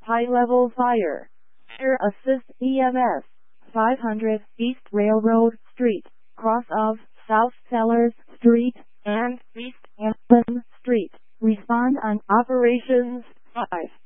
high-level fire. Air Assist EMS, 500 East Railroad Street, cross of South Sellers Street and East Hampton Street. Respond on operations 5.